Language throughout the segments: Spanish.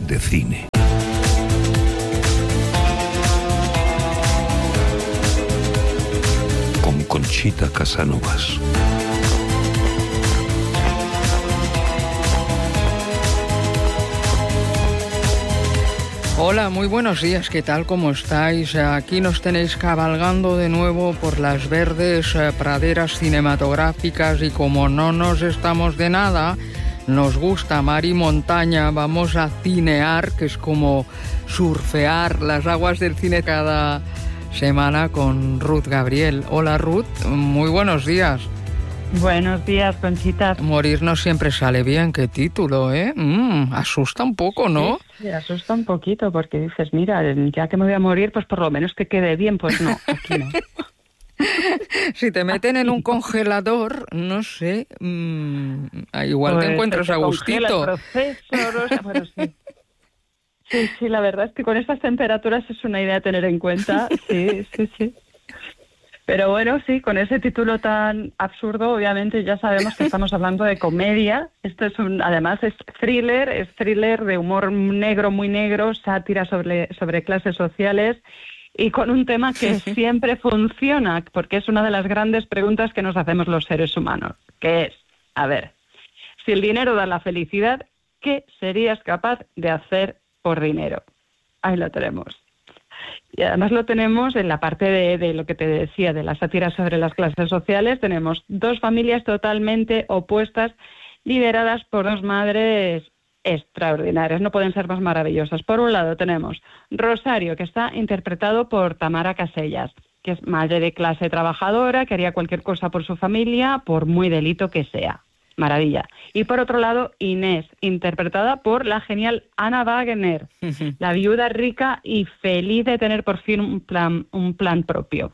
de cine. Con Conchita Casanovas. Hola, muy buenos días, ¿qué tal? ¿Cómo estáis? Aquí nos tenéis cabalgando de nuevo por las verdes praderas cinematográficas y como no nos estamos de nada, nos gusta mar y montaña, vamos a cinear, que es como surfear las aguas del cine cada semana con Ruth Gabriel. Hola Ruth, muy buenos días. Buenos días, Conchita. Morir no siempre sale bien, qué título, ¿eh? Asusta un poco, ¿no? Sí, asusta un poquito porque dices, mira, ya que me voy a morir, pues por lo menos que quede bien. Pues no, aquí no. Si te meten en un congelador, no sé, igual pues te encuentras a gustito. El proceso, bueno, sí. Sí, la verdad es que con estas temperaturas es una idea a tener en cuenta. Sí. Pero bueno, sí, con ese título tan absurdo, obviamente ya sabemos que estamos hablando de comedia. Esto además es thriller de humor negro, muy negro, sátira sobre clases sociales y con un tema que siempre funciona, porque es una de las grandes preguntas que nos hacemos los seres humanos, que es, a ver, si el dinero da la felicidad, ¿qué serías capaz de hacer por dinero? Ahí lo tenemos. Y además lo tenemos en la parte de lo que te decía, de la sátira sobre las clases sociales. Tenemos dos familias totalmente opuestas, lideradas por dos madres extraordinarias, no pueden ser más maravillosas. Por un lado tenemos Rosario, que está interpretado por Tamara Casellas, que es madre de clase trabajadora, que haría cualquier cosa por su familia, por muy delito que sea. Maravilla. Y por otro lado, Inés, interpretada por la genial Ana Wagner, la viuda rica y feliz de tener por fin un plan propio.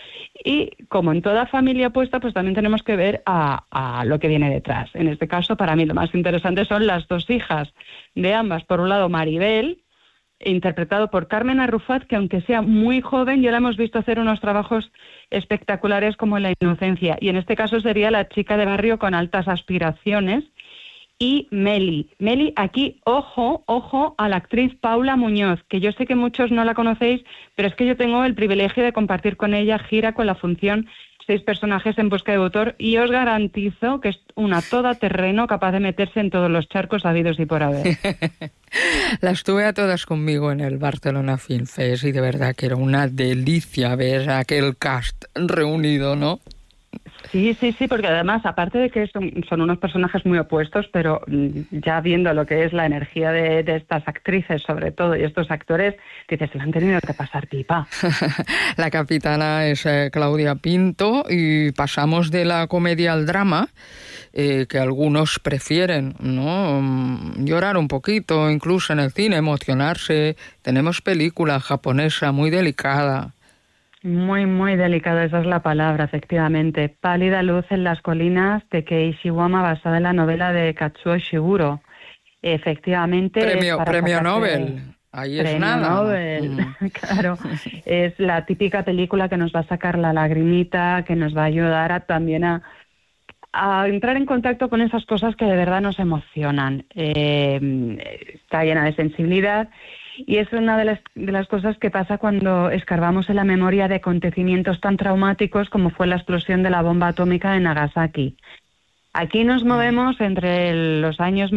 Y como en toda familia opuesta, pues también tenemos que ver a lo que viene detrás. En este caso, para mí lo más interesante son las dos hijas de ambas. Por un lado, Maribel, interpretado por Carmen Arrufat, que aunque sea muy joven, ya la hemos visto hacer unos trabajos espectaculares como La inocencia, y en este caso sería la chica de barrio con altas aspiraciones. Y Meli, aquí, ojo a la actriz Paula Muñoz, que yo sé que muchos no la conocéis, pero es que yo tengo el privilegio de compartir con ella gira con la función 6 personajes en busca de autor, y os garantizo que es una todoterreno capaz de meterse en todos los charcos habidos y por haber. Las tuve a todas conmigo en el Barcelona Film Fest y de verdad que era una delicia ver aquel cast reunido, ¿no? Sí, porque además, aparte de que son unos personajes muy opuestos, pero ya viendo lo que es la energía de estas actrices, sobre todo, y estos actores, dices, se lo han tenido que pasar pipa. La capitana es Claudia Pinto y pasamos de la comedia al drama, que algunos prefieren, ¿no? Llorar un poquito, incluso en el cine, emocionarse. Tenemos película japonesa muy delicada. Muy, muy delicada, esa es la palabra, efectivamente. Pálida luz en las colinas de Kei Ishigami, basada en la novela de Katsuo Ishiguro. Efectivamente. Premio Nobel. Ahí es nada. Nobel. Claro. Es la típica película que nos va a sacar la lagrimita, que nos va a ayudar también a entrar en contacto con esas cosas que de verdad nos emocionan. Está llena de sensibilidad. Y es una de las cosas que pasa cuando escarbamos en la memoria de acontecimientos tan traumáticos como fue la explosión de la bomba atómica en Nagasaki. Aquí nos movemos entre los años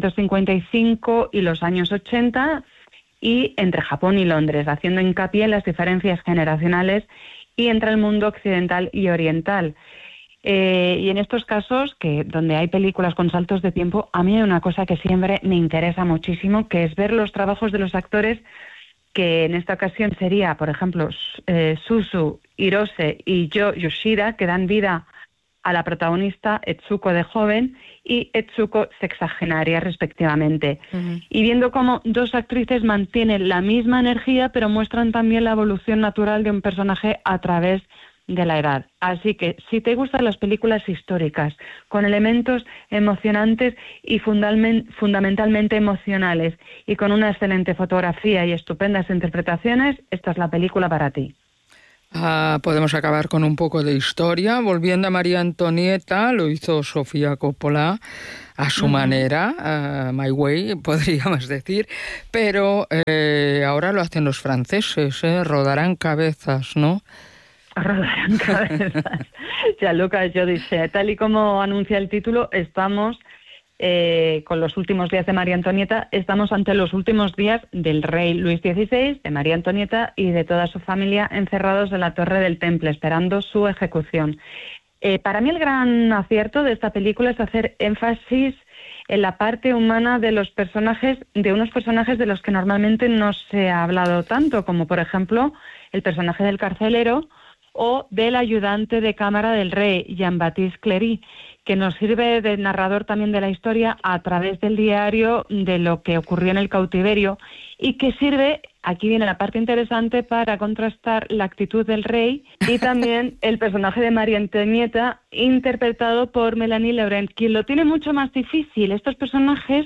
1955 y los años 80 y entre Japón y Londres, haciendo hincapié en las diferencias generacionales y entre el mundo occidental y oriental. Y en estos casos, donde hay películas con saltos de tiempo, a mí hay una cosa que siempre me interesa muchísimo, que es ver los trabajos de los actores, que en esta ocasión sería, por ejemplo, Suzu Hirose y Yo Yoshida, que dan vida a la protagonista Etsuko de joven y Etsuko sexagenaria, respectivamente. Uh-huh. Y viendo cómo dos actrices mantienen la misma energía, pero muestran también la evolución natural de un personaje a través de la edad. Así que si te gustan las películas históricas con elementos emocionantes y fundamentalmente emocionales y con una excelente fotografía y estupendas interpretaciones, esta es la película para ti. Podemos acabar con un poco de historia. Volviendo a María Antonieta, lo hizo Sofía Coppola a su manera, My Way, podríamos decir, pero ahora lo hacen los franceses, rodarán cabezas, ¿no? Rodarán cabezas. Gianluca Giudice, tal y como anuncia el título, estamos con los últimos días de María Antonieta, estamos ante los últimos días del rey Luis XVI, de María Antonieta y de toda su familia encerrados en la Torre del Temple, esperando su ejecución. Para mí el gran acierto de esta película es hacer énfasis en la parte humana de los personajes, de unos personajes de los que normalmente no se ha hablado tanto, como por ejemplo el personaje del carcelero o del ayudante de cámara del rey, Jean-Baptiste Cléry, que nos sirve de narrador también de la historia a través del diario de lo que ocurrió en el cautiverio y que sirve, aquí viene la parte interesante, para contrastar la actitud del rey y también el personaje de María Antonieta, interpretado por Mélanie Laurent, quien lo tiene mucho más difícil. Estos personajes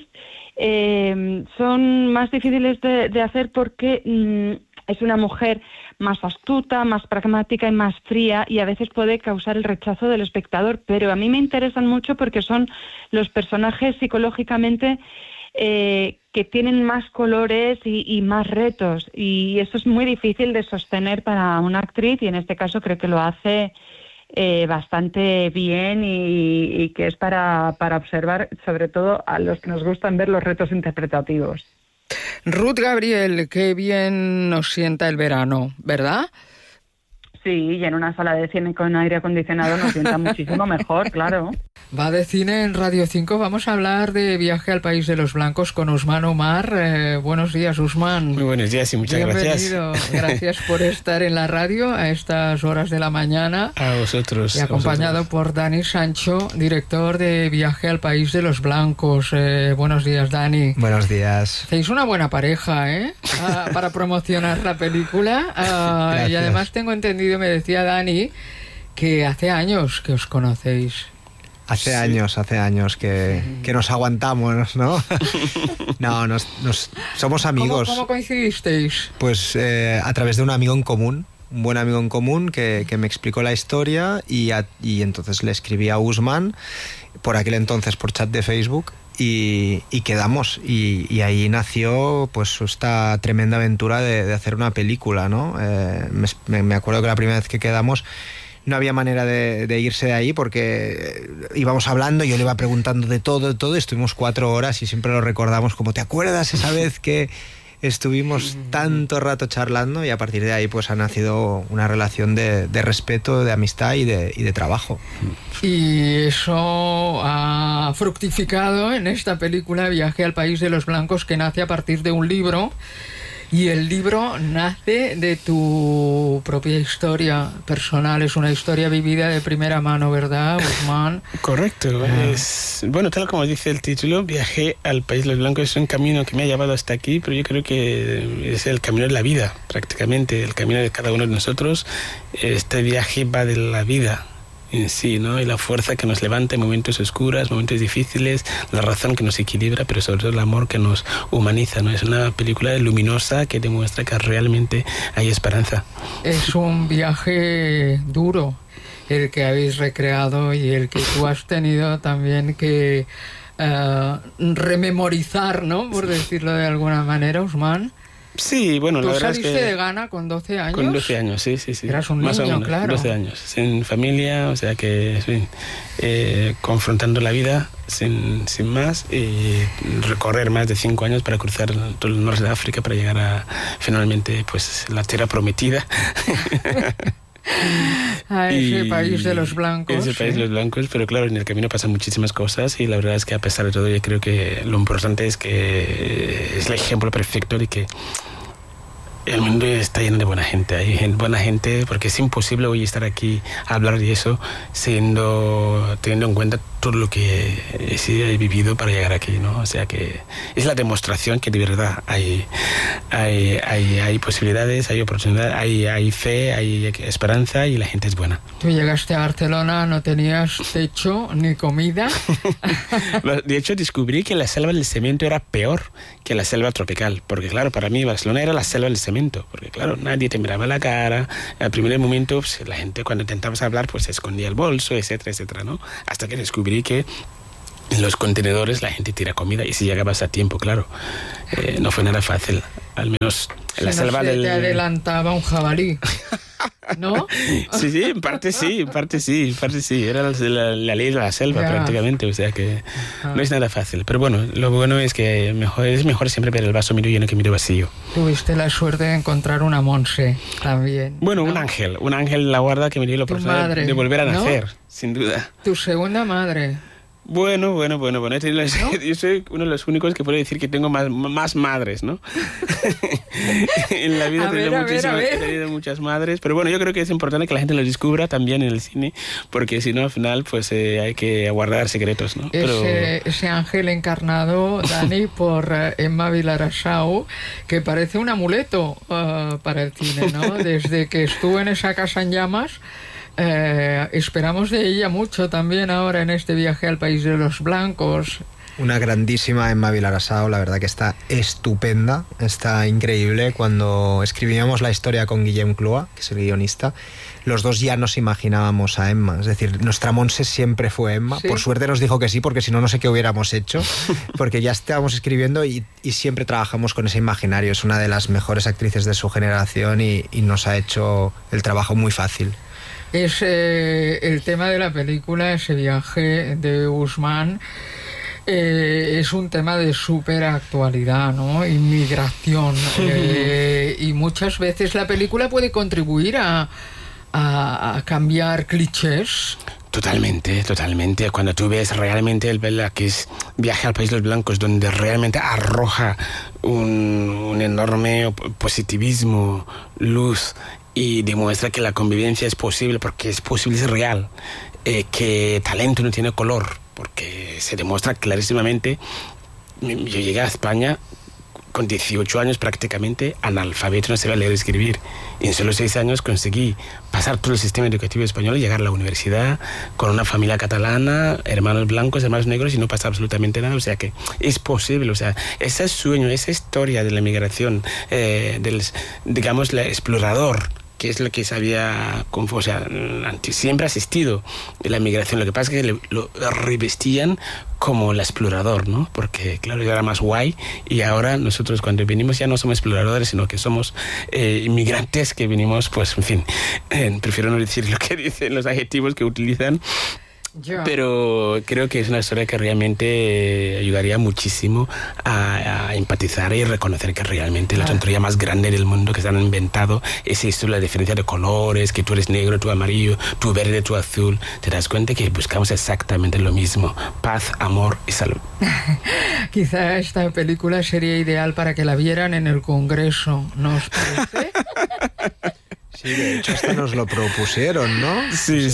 son más difíciles de hacer porque es una mujer más astuta, más pragmática y más fría, y a veces puede causar el rechazo del espectador, pero a mí me interesan mucho porque son los personajes psicológicamente que tienen más colores y más retos, y eso es muy difícil de sostener para una actriz, y en este caso creo que lo hace bastante bien y que es para observar, sobre todo a los que nos gustan ver los retos interpretativos. Ruth Gabriel, qué bien nos sienta el verano, ¿verdad? Sí, y en una sala de cine con aire acondicionado nos sienta muchísimo mejor, claro. Va de cine en Radio 5. Vamos a hablar de Viaje al País de los Blancos con Usman Omar. Buenos días, Usman. Muy buenos días y muchas Bienvenido. Gracias por estar en la radio a estas horas de la mañana. A vosotros. Y acompañado por Dani Sancho, director de Viaje al País de los Blancos. Buenos días, Dani. Buenos días. Hacéis una buena pareja, para promocionar la película. Y además tengo entendido, me decía Dani, que hace años que os conocéis. Hace años que nos aguantamos, ¿no? No, somos amigos. ¿Cómo coincidisteis? Pues a través de un amigo en común, un buen amigo en común que me explicó la historia y entonces le escribí a Usman, por aquel entonces por chat de Facebook, y quedamos, y ahí nació pues esta tremenda aventura de hacer una película, ¿no? Me acuerdo que la primera vez que quedamos no había manera de irse de ahí porque íbamos hablando, yo le iba preguntando de todo, estuvimos 4 horas y siempre lo recordamos como, ¿te acuerdas esa vez que estuvimos tanto rato charlando? Y a partir de ahí pues ha nacido una relación de respeto, de amistad y de trabajo. Y eso ha fructificado en esta película Viaje al País de los Blancos, que nace a partir de un libro. Y el libro nace de tu propia historia personal, es una historia vivida de primera mano, ¿verdad, Usman? Correcto. Bueno, tal como dice el título, Viaje al País de los Blancos es un camino que me ha llevado hasta aquí, pero yo creo que es el camino de la vida, prácticamente, el camino de cada uno de nosotros. Este viaje va de la vida en sí, ¿no? Y la fuerza que nos levanta en momentos oscuros, momentos difíciles, la razón que nos equilibra, pero sobre todo el amor que nos humaniza, ¿no? Es una película luminosa que demuestra que realmente hay esperanza. Es un viaje duro el que habéis recreado y el que tú has tenido también que rememorizar, ¿no? Por decirlo de alguna manera, Usman. Sí, bueno, la verdad es que... ¿Tú saliste de Ghana con 12 años? Con 12 años, sí. Eras un más niño, o menos, claro. 12 años, sin familia, o sea que, en fin, confrontando la vida sin más, y recorrer más de 5 años para cruzar todo el norte de África para llegar a, finalmente, pues, la tierra prometida. A ese país de los blancos. Ese país de los blancos, pero claro, en el camino pasan muchísimas cosas y la verdad es que a pesar de todo yo creo que lo importante es que es el ejemplo perfecto de que el mundo está lleno de buena gente, hay buena gente, porque es imposible hoy estar aquí a hablar de eso teniendo en cuenta todo lo que he vivido para llegar aquí, ¿no? O sea que es la demostración que de verdad hay posibilidades, hay oportunidades, hay fe, hay esperanza y la gente es buena. Tú llegaste a Barcelona, no tenías techo ni comida. De hecho, descubrí que la selva del cemento era peor que la selva tropical, porque claro, para mí Barcelona era la selva del cemento, porque claro, nadie te miraba la cara, al primer momento pues, la gente cuando intentabas hablar pues se escondía el bolso, etcétera, etcétera, ¿no? Hasta que descubrí que en los contenedores la gente tira comida y si llegabas a tiempo, claro, no fue nada fácil, al menos en la selva del... te adelantaba un jabalí, ¿no? Sí, en parte sí, era la ley de la selva prácticamente, o sea que no es nada fácil, pero bueno, lo bueno es que es mejor siempre ver el vaso medio lleno que medio vacío. Tuviste la suerte de encontrar una Monse también. Bueno, ¿no? un ángel en la guarda que me dio la oportunidad de volver a nacer, ¿no? Sin duda. Tu segunda madre. Bueno. Yo soy uno de los únicos que puede decir que tengo más madres, ¿no? En la vida he tenido muchas madres, pero bueno, yo creo que es importante que la gente lo descubra también en el cine, porque si no, al final, pues hay que guardar secretos, ¿no? Ese ángel encarnado, Dani, por Emma Vilarasau, que parece un amuleto para el cine, ¿no? Desde que estuvo en esa casa en llamas, esperamos de ella mucho también ahora en este viaje al País de los Blancos. Una grandísima Emma Vilarasau, la verdad que está estupenda, está increíble. Cuando escribíamos la historia con Guillem Cloa, que es el guionista, los dos ya nos imaginábamos a Emma, es decir, nuestra Monse siempre fue Emma. ¿Sí? Por suerte nos dijo que sí, porque si no, no sé qué hubiéramos hecho, porque ya estábamos escribiendo y siempre trabajamos con ese imaginario. Es una de las mejores actrices de su generación y nos ha hecho el trabajo muy fácil. Es el tema de la película, ese viaje de Ousmane, es un tema de súper actualidad, ¿no? Inmigración. Y muchas veces la película puede contribuir a cambiar clichés. Totalmente. Cuando tú ves realmente el que es Viaje al País de los Blancos, donde realmente arroja un enorme positivismo, luz, y demuestra que la convivencia es posible, porque es posible, es real, que talento no tiene color, porque se demuestra clarísimamente. Yo llegué a España con 18 años prácticamente analfabeto, no sabía leer y escribir. Y en solo 6 años conseguí pasar todo el sistema educativo español y llegar a la universidad con una familia catalana, hermanos blancos, hermanos negros, y no pasar absolutamente nada. O sea que es posible, o sea, ese sueño, esa historia de la migración, digamos, el explorador, que es lo que sabía, o sea, siempre ha existido la migración. Lo que pasa es que lo revestían como el explorador, ¿no? Porque, claro, yo era más guay, y ahora nosotros cuando venimos ya no somos exploradores, sino que somos inmigrantes que venimos, pues, en fin, prefiero no decir lo que dicen los adjetivos que utilizan. Pero creo que es una historia que realmente ayudaría muchísimo a empatizar y reconocer que realmente la tontería más grande del mundo que se han inventado es esto, la diferencia de colores, que tú eres negro, tú amarillo, tú verde, tú azul. Te das cuenta que buscamos exactamente lo mismo: paz, amor y salud. Quizá esta película sería ideal para que la vieran en el Congreso, ¿no os parece? Sí, de hecho hasta nos lo propusieron, ¿no? Sí.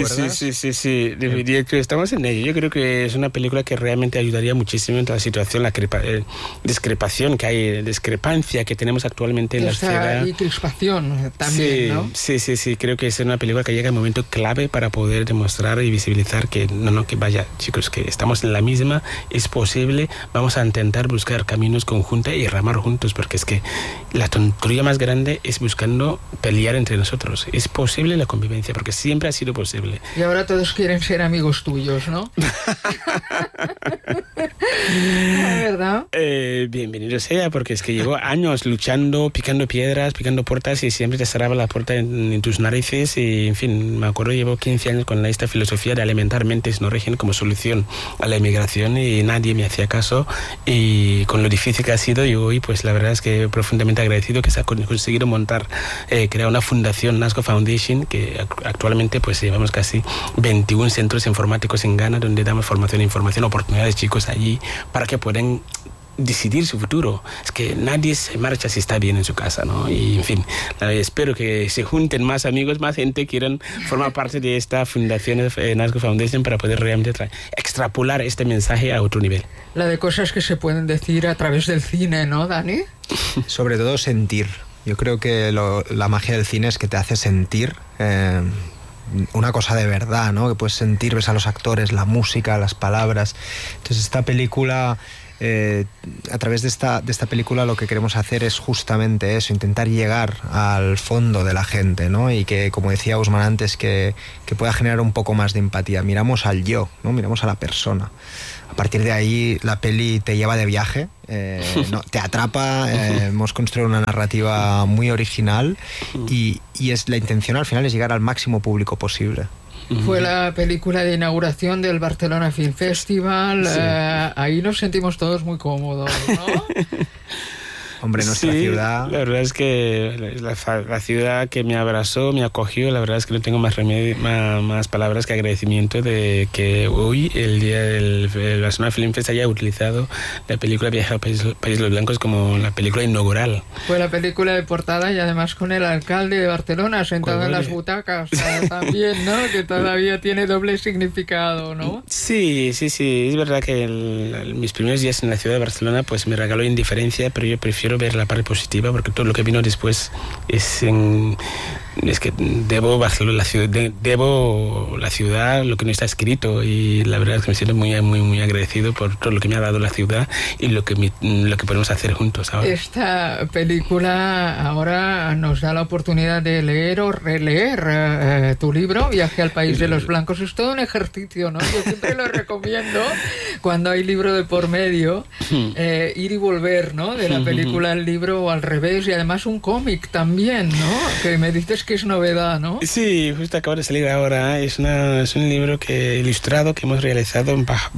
Estamos en ello. Yo creo que es una película que realmente ayudaría muchísimo en toda la situación, la discrepancia que tenemos actualmente en la sociedad. Y crispación también, ¿no? Sí. Creo que es una película que llega en un momento clave para poder demostrar y visibilizar que que vaya, chicos, que estamos en la misma, es posible, vamos a intentar buscar caminos conjuntos y remar juntos, porque es que la tontería más grande es buscando pelear entre nosotros. Es posible la convivencia, porque siempre ha sido posible. Y ahora todos quieren ser amigos tuyos, ¿no? ¿Verdad? Bienvenido sea, porque es que llevo años luchando, picando piedras, picando puertas, y siempre te cerraba la puerta en tus narices. Y, en fin, me acuerdo, llevo 15 años con esta filosofía de alimentar mentes no régimen como solución a la inmigración, y nadie me hacía caso. Y con lo difícil que ha sido, yo hoy, pues la verdad es que profundamente agradecido que se ha conseguido montar, crear una fundación, Nasco Foundation, que actualmente pues llevamos casi 21 centros informáticos en Ghana, donde damos formación e información, oportunidades chicos allí para que puedan decidir su futuro. Es que nadie se marcha si está bien en su casa, ¿no? Y, en fin, espero que se junten más amigos, más gente que quieran formar parte de esta fundación, Nazgo Foundation, para poder realmente extrapolar este mensaje a otro nivel. La de cosas que se pueden decir a través del cine, ¿no, Dani? Sobre todo sentir. Yo creo que la magia del cine es que te hace sentir una cosa de verdad, ¿no? Que puedes sentir, ves a los actores, la música, las palabras. Entonces esta película, a través de esta película lo que queremos hacer es justamente eso, intentar llegar al fondo de la gente, ¿no? Y que, como decía Usman antes, que pueda generar un poco más de empatía. Miramos al yo, ¿no? Miramos a la persona. A partir de ahí la peli te lleva de viaje, te atrapa, hemos construido una narrativa muy original y la intención al final es llegar al máximo público posible. Fue la película de inauguración del Barcelona Film Festival, sí. Ahí nos sentimos todos muy cómodos, ¿no? Hombre, nuestra ciudad... La verdad es que la ciudad que me abrazó, me acogió, la verdad es que no tengo más remedio, más palabras que agradecimiento de que hoy, el día del Barcelona Film Fest, haya utilizado la película Viaje al País de los Blancos como la película inaugural. Fue la película de portada y además con el alcalde de Barcelona sentado en las butacas también, ¿no? Que todavía tiene doble significado, ¿no? Sí, es verdad que mis primeros días en la ciudad de Barcelona pues me regaló indiferencia, pero yo prefiero ver la parte positiva porque todo lo que vino después es que debo Barcelona, debo la ciudad lo que no está escrito, y la verdad es que me siento muy, muy, muy agradecido por todo lo que me ha dado la ciudad y lo que podemos hacer juntos ahora. Esta película ahora nos da la oportunidad de leer o releer tu libro, Viaje al País de los Blancos. Es todo un ejercicio, ¿no? Yo siempre lo recomiendo cuando hay libro de por medio, ir y volver, ¿no? De la película al libro o al revés, y además un cómic también, ¿no? Que me dices que es novedad, ¿no? Sí, justo acaba de salir ahora. Es un libro ilustrado que hemos realizado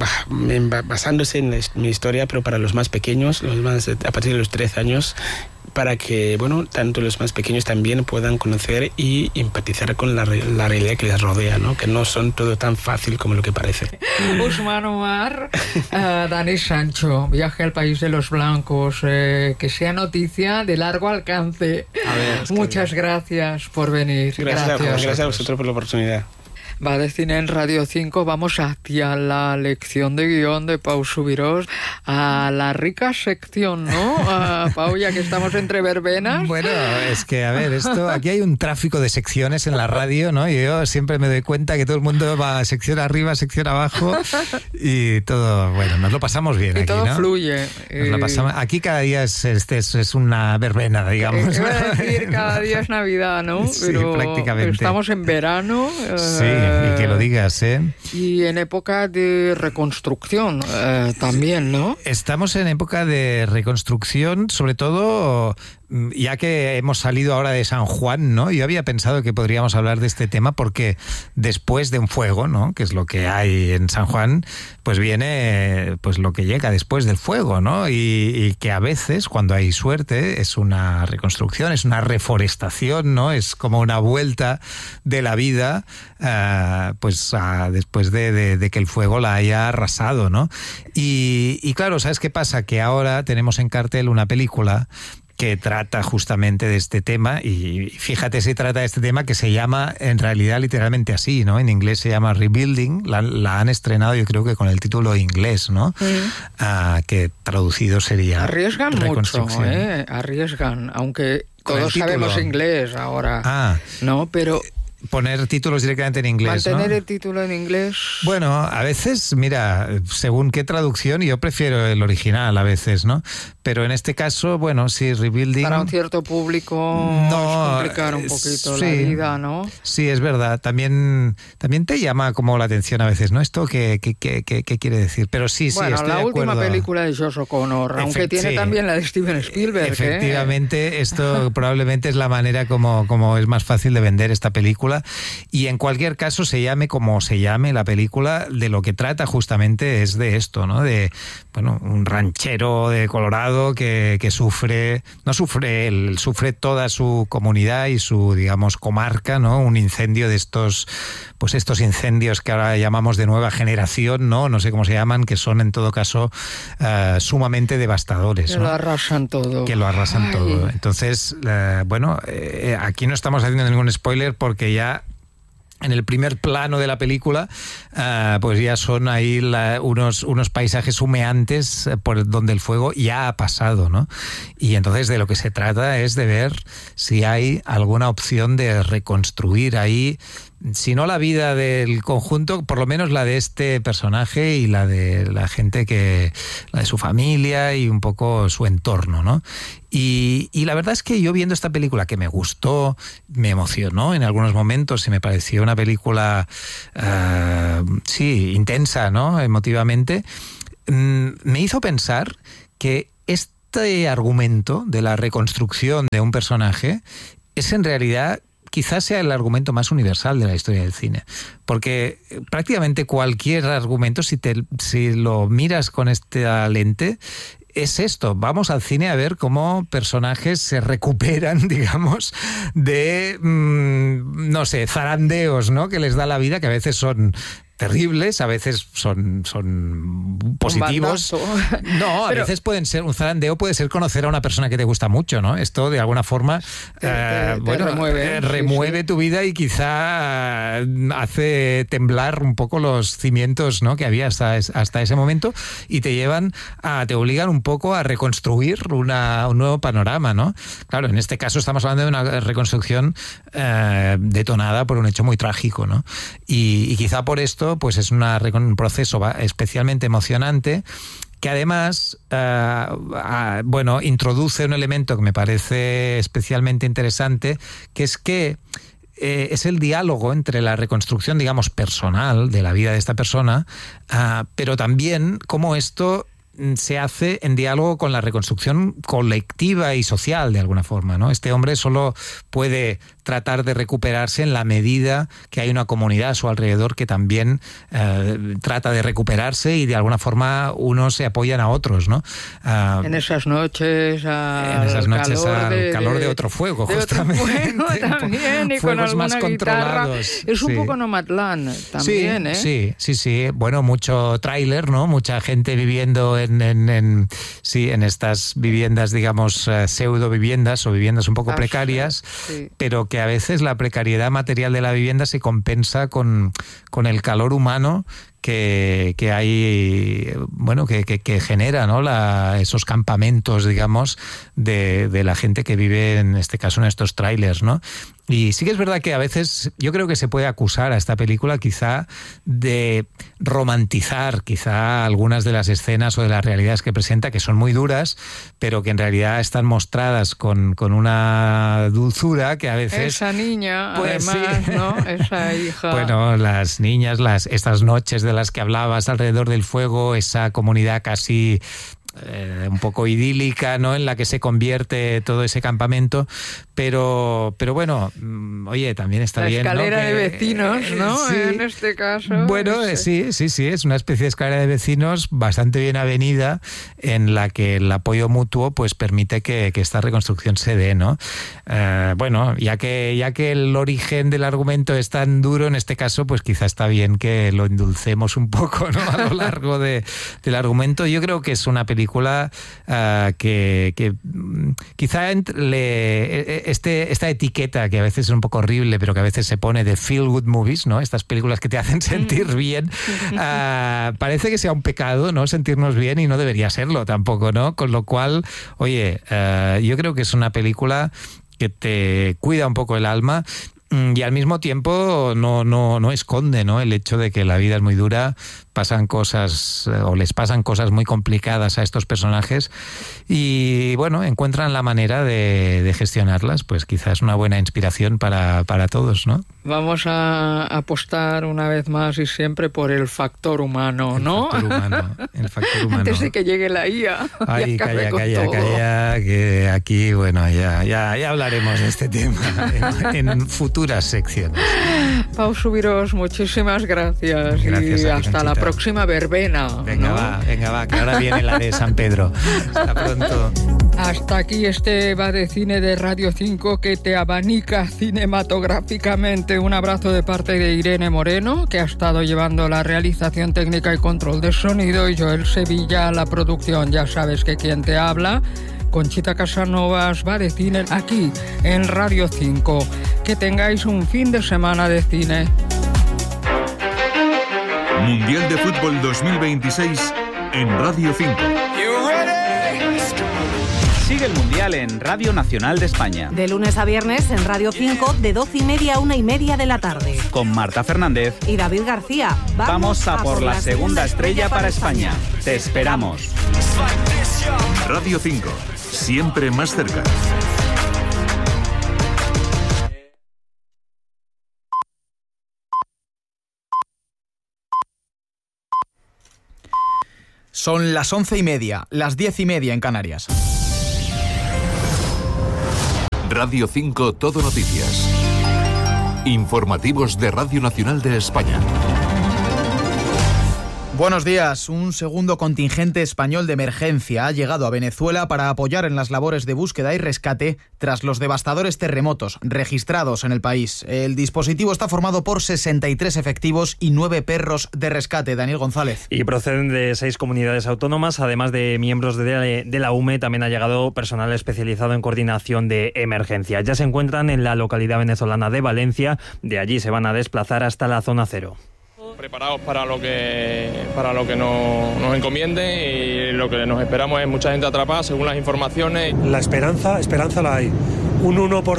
basándose en mi historia, pero para los más pequeños, a partir de los 13 años, para que, bueno, tanto los más pequeños también puedan conocer y empatizar con la realidad que les rodea, ¿no? Que no son todo tan fácil como lo que parece. Usman Omar, Dani Sancho, Viaje al País de los Blancos, que sea noticia de largo alcance. A ver, muchas gracias por venir. Gracias a vosotros por la oportunidad. Va de Cine en Radio 5, vamos hacia la lección de guión de Pau Subirós, a la rica sección, ¿no? Pau, ya que estamos entre verbenas. Bueno, es que, a ver, aquí hay un tráfico de secciones en la radio, ¿no? Y yo siempre me doy cuenta que todo el mundo va a sección arriba, sección abajo, y todo, bueno, nos lo pasamos bien y aquí, todo ¿no? Fluye. Nos lo pasamos, aquí cada día es una verbena, digamos. Iba a decir, cada día es Navidad, ¿no? Sí, pero prácticamente. Estamos en verano. Sí. Y que lo digas, ¿eh? Y en época de reconstrucción también, ¿no? Estamos en época de reconstrucción, sobre todo ya que hemos salido ahora de San Juan, ¿no? Yo había pensado que podríamos hablar de este tema porque después de un fuego, ¿no? Que es lo que hay en San Juan, pues viene pues lo que llega después del fuego, ¿no? Y que a veces, cuando hay suerte, es una reconstrucción, es una reforestación, ¿no? Es como una vuelta de la vida, después de que el fuego la haya arrasado, ¿no? Y claro, ¿sabes qué pasa? Que ahora tenemos en cartel una película que trata justamente de este tema, y fíjate si trata de este tema, que se llama en realidad literalmente así, ¿no? En inglés se llama Rebuilding, la han estrenado yo creo que con el título inglés, ¿no? Que traducido sería Arriesgan reconstrucción. mucho, arriesgan, aunque todos sabemos inglés ahora, ¿no? Pero poner títulos directamente en inglés, mantener, ¿no? el título en inglés. Bueno, a veces, mira, según qué traducción, yo prefiero el original a veces, ¿no? Pero en este caso, bueno, sí, Rebuilding... Para un cierto público es complicar un poquito la vida, ¿no? Sí, es verdad. También te llama como la atención a veces, ¿no? ¿Esto qué quiere decir? Pero sí, bueno, estoy de la acuerdo. última película de Josh O'Connor, aunque tiene también la de Steven Spielberg. Efectivamente, esto probablemente es la manera como es más fácil de vender esta película, película, y en cualquier caso, se llame como se llame la película, de lo que trata justamente es de esto, ¿no? De, bueno, un ranchero de Colorado que sufre, no sufre él, sufre toda su comunidad y su, digamos, comarca, ¿no? Un incendio de estos, pues estos incendios que ahora llamamos de nueva generación, ¿no? No sé cómo se llaman, que son en todo caso sumamente devastadores, que ¿no? lo arrasan todo. Que lo arrasan todo. Entonces, bueno, aquí no estamos haciendo ningún spoiler porque ya en el primer plano de la película, pues ya son ahí unos paisajes humeantes por donde el fuego ya ha pasado, ¿no? Y entonces de lo que se trata es de ver si hay alguna opción de reconstruir ahí, si no la vida del conjunto, por lo menos la de este personaje y la de la gente la de su familia y un poco su entorno, ¿no? Y la verdad es que yo viendo esta película, que me gustó, me emocionó en algunos momentos y me pareció una película, sí, intensa, ¿no? Emotivamente, me hizo pensar que este argumento de la reconstrucción de un personaje es en realidad quizás sea el argumento más universal de la historia del cine, porque prácticamente cualquier argumento, si lo miras con esta lente, es esto: vamos al cine a ver cómo personajes se recuperan, digamos, de, no sé, zarandeos, ¿no?, que les da la vida, que a veces son terribles, a veces son positivos. No, a veces pueden ser, un zarandeo puede ser conocer a una persona que te gusta mucho, ¿no? Esto de alguna forma remueve tu vida y quizá hace temblar un poco los cimientos, ¿no?, que había hasta ese momento, y te obligan un poco a reconstruir un nuevo panorama, ¿no? Claro, en este caso estamos hablando de una reconstrucción detonada por un hecho muy trágico, ¿no? Y quizá por esto pues es un proceso especialmente emocionante, que además bueno, introduce un elemento que me parece especialmente interesante, que es es el diálogo entre la reconstrucción, digamos, personal de la vida de esta persona, pero también cómo esto se hace en diálogo con la reconstrucción colectiva y social, de alguna forma, ¿no? Este hombre solo puede tratar de recuperarse en la medida que hay una comunidad a su alrededor que también trata de recuperarse, y de alguna forma unos se apoyan a otros, ¿no? En esas noches al calor de otro fuego, de justamente. Otro fuego también, y con alguna más guitarra. Controlados. Es un Sí. poco Nomadland también, ¿eh? Sí. Bueno, mucho tráiler, ¿no? Mucha gente viviendo en estas viviendas, digamos, pseudo viviendas o viviendas un poco precarias, sí. Pero que a veces la precariedad material de la vivienda se compensa con el calor humano que hay, bueno, que genera, ¿no?, esos campamentos, digamos, de la gente que vive, en este caso, en estos trailers, ¿no? Y sí que es verdad que a veces yo creo que se puede acusar a esta película quizá de romantizar quizá algunas de las escenas o de las realidades que presenta, que son muy duras, pero que en realidad están mostradas con una dulzura que a veces... Esa niña, pues, además, sí. ¿no? Esa hija. Bueno, las niñas, estas noches de las que hablabas alrededor del fuego, esa comunidad casi un poco idílica, ¿no?, en la que se convierte todo ese campamento, pero bueno, oye, también está la bien, ¿no?, escalera de vecinos, ¿no? Sí. En este caso. Bueno, sí, es una especie de escalera de vecinos bastante bien avenida, en la que el apoyo mutuo pues permite que esta reconstrucción se dé, ¿no? Bueno, ya que el origen del argumento es tan duro, en este caso, pues quizá está bien que lo endulcemos un poco, ¿no?, a lo largo del argumento. Yo creo que es una película que quizá esta etiqueta, que a veces es un poco horrible, pero que a veces se pone de feel good movies, ¿no?, estas películas que te hacen sentir bien, parece que sea un pecado, ¿no?, sentirnos bien, y no debería serlo tampoco, ¿no? Con lo cual, oye, yo creo que es una película que te cuida un poco el alma, y al mismo tiempo no esconde, ¿no?, el hecho de que la vida es muy dura, pasan cosas, o les pasan cosas muy complicadas a estos personajes, y bueno, encuentran la manera de gestionarlas. Pues quizás una buena inspiración para todos, ¿no? Vamos a apostar una vez más y siempre por el factor humano, ¿no? El factor humano. Antes de que llegue la IA. Ay, calla, que aquí, bueno, ya hablaremos de este tema en futuras secciones. Pau Subiros, muchísimas gracias. Gracias y a ti, hasta la Conchita. próxima verbena. Venga, ¿no? va, que ahora viene la de San Pedro. Hasta pronto. Hasta aquí este Va de Cine de Radio 5 que te abanica cinematográficamente. Un abrazo de parte de Irene Moreno, que ha estado llevando la realización técnica y control de sonido, y Joel Sevilla, la producción. Ya sabes que quien te habla, Conchita Casanovas, Va de Cine, aquí en Radio 5. Que tengáis un fin de semana de cine. Mundial de Fútbol 2026 en Radio 5. Sigue el Mundial en Radio Nacional de España. De lunes a viernes en Radio 5, de 12:30 a 1:30 de la tarde. Con Marta Fernández Y David García. vamos a por la segunda estrella para España. Te esperamos. Radio 5, siempre más cerca. Son las 11:30, las 10:30 en Canarias. Radio 5 Todo Noticias. Informativos de Radio Nacional de España. Buenos días. Un segundo contingente español de emergencia ha llegado a Venezuela para apoyar en las labores de búsqueda y rescate tras los devastadores terremotos registrados en el país. El dispositivo está formado por 63 efectivos y 9 perros de rescate. Daniel González. Y proceden de 6 comunidades autónomas, además de miembros de la UME. También ha llegado personal especializado en coordinación de emergencia. Ya se encuentran en la localidad venezolana de Valencia. De allí se van a desplazar hasta la zona cero. Preparados para lo que nos encomiende, y lo que nos esperamos es mucha gente atrapada según las informaciones. La esperanza la hay. Un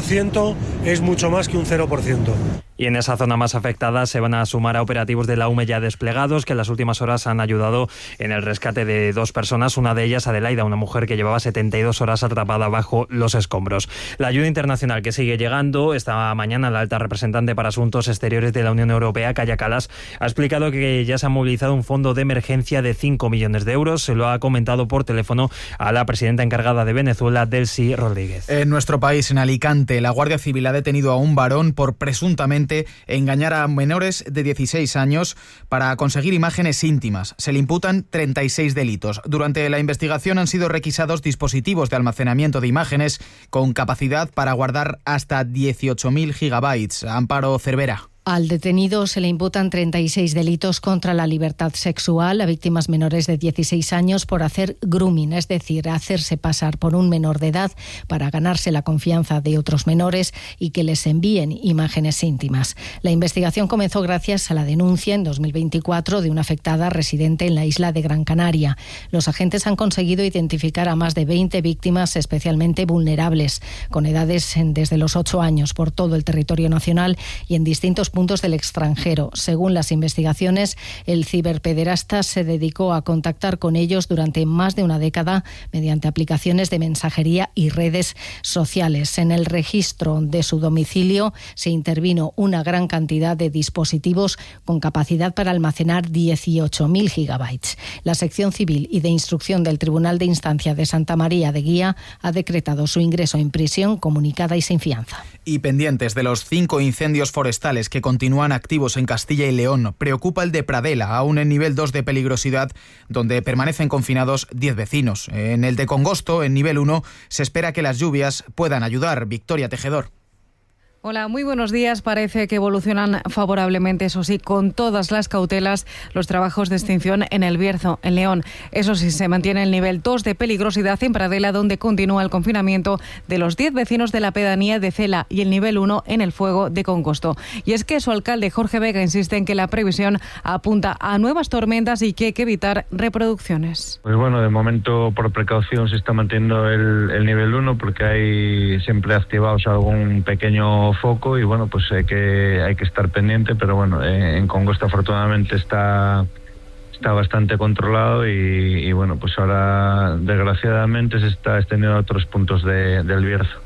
1% es mucho más que un 0%. Y en esa zona más afectada se van a sumar a operativos de la UME ya desplegados, que en las últimas horas han ayudado en el rescate de 2 personas, una de ellas Adelaida, una mujer que llevaba 72 horas atrapada bajo los escombros. La ayuda internacional que sigue llegando. Esta mañana la alta representante para Asuntos Exteriores de la Unión Europea, Kaja Kallas, ha explicado que ya se ha movilizado un fondo de emergencia de 5 millones de euros. Se lo ha comentado por teléfono a la presidenta encargada de Venezuela, Delcy Rodríguez. En nuestro país, en Alicante, la Guardia Civil ha detenido a un varón por presuntamente engañar a menores de 16 años para conseguir imágenes íntimas. Se le imputan 36 delitos. Durante la investigación han sido requisados dispositivos de almacenamiento de imágenes con capacidad para guardar hasta 18.000 gigabytes. Amparo Cervera. Al detenido se le imputan 36 delitos contra la libertad sexual a víctimas menores de 16 años por hacer grooming, es decir, hacerse pasar por un menor de edad para ganarse la confianza de otros menores y que les envíen imágenes íntimas. La investigación comenzó gracias a la denuncia en 2024 de una afectada residente en la isla de Gran Canaria. Los agentes han conseguido identificar a más de 20 víctimas especialmente vulnerables, con edades desde los 8 años por todo el territorio nacional y en distintos puntos del extranjero. Según las investigaciones, el ciberpederasta se dedicó a contactar con ellos durante más de una década mediante aplicaciones de mensajería y redes sociales. En el registro de su domicilio se intervino una gran cantidad de dispositivos con capacidad para almacenar 18.000 gigabytes. La sección civil y de instrucción del Tribunal de Instancia de Santa María de Guía ha decretado su ingreso en prisión comunicada y sin fianza. Y pendientes de los 5 incendios forestales que continúan activos en Castilla y León, preocupa el de Pradela, aún en nivel 2 de peligrosidad, donde permanecen confinados 10 vecinos. En el de Congosto, en nivel 1, se espera que las lluvias puedan ayudar. Victoria Tejedor. Hola, muy buenos días. Parece que evolucionan favorablemente, eso sí, con todas las cautelas, los trabajos de extinción en El Bierzo, en León. Eso sí, se mantiene el nivel 2 de peligrosidad en Pradela, donde continúa el confinamiento de los 10 vecinos de la pedanía de Cela, y el nivel 1 en El Fuego de Congosto. Y es que su alcalde, Jorge Vega, insiste en que la previsión apunta a nuevas tormentas y que hay que evitar reproducciones. Pues bueno, de momento por precaución se está manteniendo el nivel 1 porque hay siempre activados algún pequeño foco y bueno, pues hay que estar pendiente, pero bueno, en Congosto afortunadamente está bastante controlado y bueno, pues ahora desgraciadamente se está extendiendo a otros puntos del Bierzo.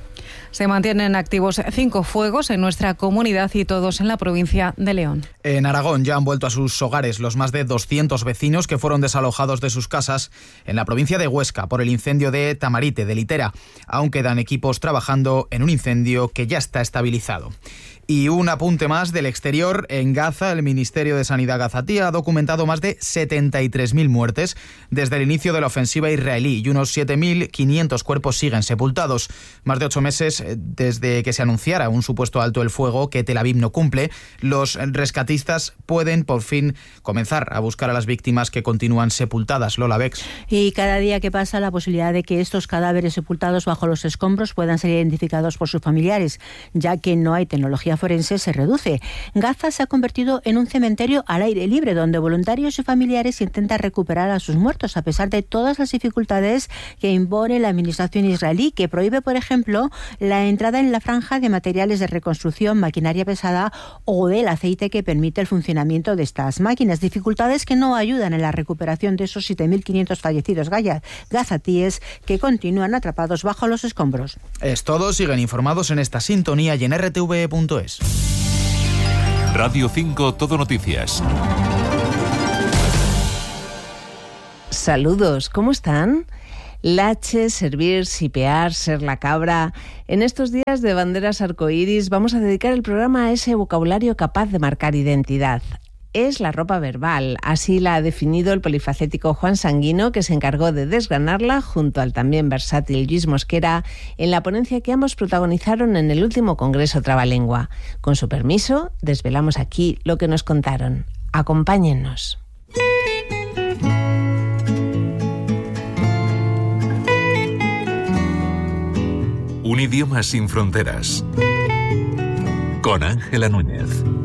Se mantienen activos 5 fuegos en nuestra comunidad y todos en la provincia de León. En Aragón ya han vuelto a sus hogares los más de 200 vecinos que fueron desalojados de sus casas en la provincia de Huesca por el incendio de Tamarite, de Litera. Aún quedan equipos trabajando en un incendio que ya está estabilizado. Y un apunte más del exterior. En Gaza, el Ministerio de Sanidad gazatí ha documentado más de 73.000 muertes desde el inicio de la ofensiva israelí y unos 7.500 cuerpos siguen sepultados. Más de 8 meses desde que se anunciara un supuesto alto el fuego que Tel Aviv no cumple, los rescatistas pueden por fin comenzar a buscar a las víctimas que continúan sepultadas. Lola Bex. Y cada día que pasa, la posibilidad de que estos cadáveres sepultados bajo los escombros puedan ser identificados por sus familiares, ya que no hay tecnología forense, se reduce. Gaza se ha convertido en un cementerio al aire libre, donde voluntarios y familiares intentan recuperar a sus muertos, a pesar de todas las dificultades que impone la administración israelí, que prohíbe, por ejemplo, la entrada en la franja de materiales de reconstrucción, maquinaria pesada o del aceite que permite el funcionamiento de estas máquinas. Dificultades que no ayudan en la recuperación de esos 7.500 fallecidos gazatíes que continúan atrapados bajo los escombros. Es todo. Siguen informados en esta sintonía y en rtv.es. Radio 5 Todo Noticias. Saludos, ¿cómo están? Lache, servir, sipear, ser la cabra. En estos días de banderas arcoíris vamos a dedicar el programa a ese vocabulario capaz de marcar identidad. Es la ropa verbal, así la ha definido el polifacético Juan Sanguino, que se encargó de desgranarla junto al también versátil Luis Mosquera en la ponencia que ambos protagonizaron en el último Congreso Trabalengua. Con su permiso, desvelamos aquí lo que nos contaron. Acompáñennos. Un idioma sin fronteras. Con Ángela Núñez.